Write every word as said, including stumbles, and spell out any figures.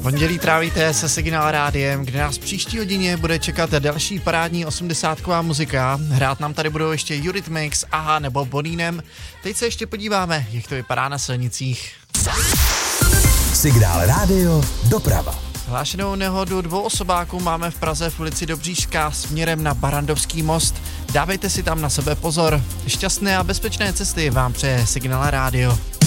Pondělí trávíte se Signál rádiem, kde nás příští hodině bude čekat další parádní osmdesátková muzika. Hrát nám tady budou ještě Eurythmics, Aha nebo Boninem. Teď se ještě podíváme, jak to vypadá na silnicích. Signál rádio, doprava. Hlášenou nehodu dvou osobáků máme v Praze v ulici Dobříšská směrem na Barrandovský most. Dávejte si tam na sebe pozor. Šťastné a bezpečné cesty vám přeje Signál rádio.